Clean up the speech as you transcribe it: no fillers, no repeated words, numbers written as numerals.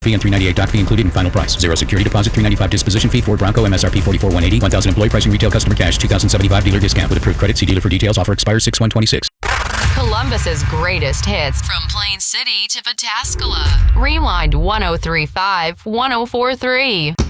Fee and $398 doc fee included in final price. Zero security deposit, $395 disposition fee. Ford Bronco MSRP $44,180. $1,000 employee pricing, retail customer cash. $2,075 dealer discount with approved credit. See dealer for details. Offer expires 6/126. Columbus's greatest hits from Plain City to Pataskala. Rewind 1035 1043.